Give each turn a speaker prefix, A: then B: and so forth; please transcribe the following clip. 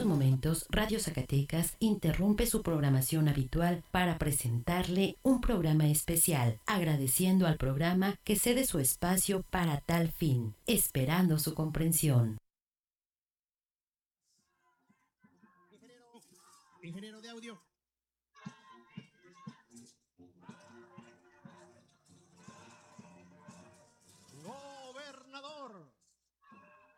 A: momentos, Radio Zacatecas interrumpe su programación habitual para presentarle un programa especial, agradeciendo al programa que cede su espacio para tal fin, esperando su comprensión.
B: Ingeniero de audio.